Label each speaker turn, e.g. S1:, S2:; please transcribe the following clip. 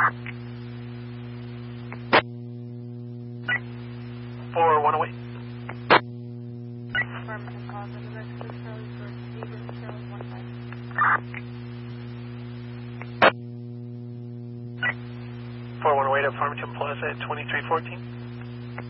S1: 4-108.
S2: Affirmative, positive, extra Charlie for David, Charlie 15.
S1: 4-108, affirmative, Plaza at 2314.